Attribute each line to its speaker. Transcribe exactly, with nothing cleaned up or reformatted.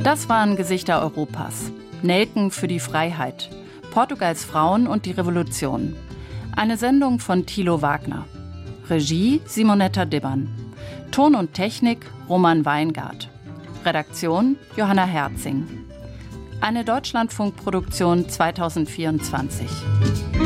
Speaker 1: Das waren Gesichter Europas. Nelken für die Freiheit. Portugals Frauen und die Revolution. Eine Sendung von Thilo Wagner. Regie Simonetta Dibbern. Ton und Technik Roman Weingart. Redaktion Johanna Herzing. Eine Deutschlandfunkproduktion zweitausendvierundzwanzig.